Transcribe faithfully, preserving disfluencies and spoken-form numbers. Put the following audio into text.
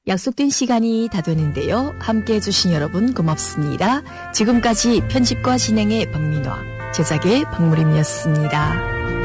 약속된 시간이 다 되는데요. 함께해 주신 여러분 고맙습니다. 지금까지 편집과 진행의 박민화, 제작의 박무림이었습니다.